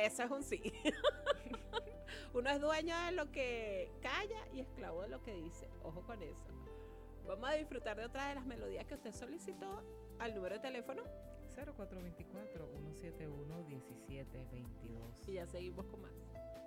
Eso es un sí. Uno es dueño de lo que calla y esclavo de lo que dice. Ojo con eso. Vamos a disfrutar de otra de las melodías que usted solicitó al número de teléfono 0424-171-1722. y ya seguimos con más.